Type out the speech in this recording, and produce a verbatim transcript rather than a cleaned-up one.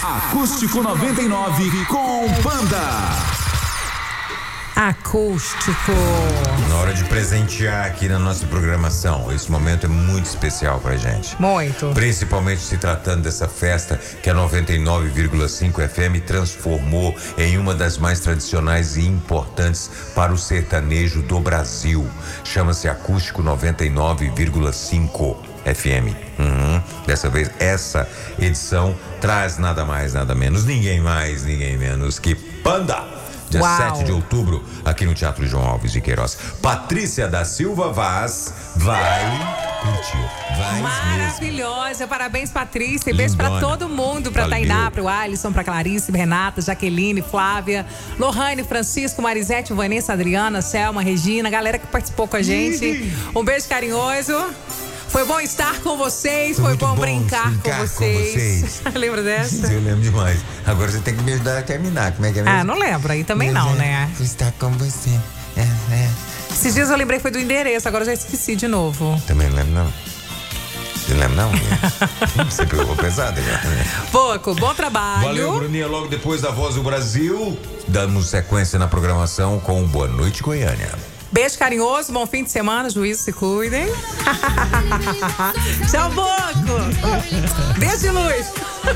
Acústico noventa e nove com Panda. Acústico. Na hora de presentear aqui na nossa programação. Esse momento é muito especial pra gente. Muito. Principalmente se tratando dessa festa que a noventa e nove vírgula cinco F M transformou em uma das mais tradicionais e importantes para o sertanejo do Brasil. Chama-se Acústico noventa e nove vírgula cinco F M. Uhum. Dessa vez, essa edição traz nada mais, nada menos, ninguém mais, ninguém menos que Panda. Dia Uau. sete de outubro, aqui no Teatro João Alves de Queiroz. Patrícia da Silva Vaz vai curtir. Vai Maravilhosa. mesmo. Parabéns, Patrícia. E beijo pra Lindona. todo mundo. Pra Valeu. Tainá, pro Alisson, pra Clarice, Renata, Jaqueline, Flávia, Lohane, Francisco, Marisete, Vanessa, Adriana, Selma, Regina, galera que participou com a gente. Um beijo carinhoso. Foi bom estar com vocês, foi, Foi muito bom, bom brincar, brincar com vocês. com vocês. Lembra dessa? Eu lembro demais. Agora você tem que me ajudar a terminar. Como é que é mesmo? Ah, não lembro. Aí também não, né? Estar com você. É, é. Esses dias eu lembrei foi do endereço, agora eu já esqueci de novo. Também não lembro, não. Você não lembra, não? Você pegou pesado já. Né? Pouco, bom trabalho. Valeu, Bruninha. Logo depois da Voz do Brasil, damos sequência na programação com Boa Noite Goiânia. Beijo carinhoso, bom fim de semana, juízo, se cuidem. Tchau, Boco. Beijo de luz.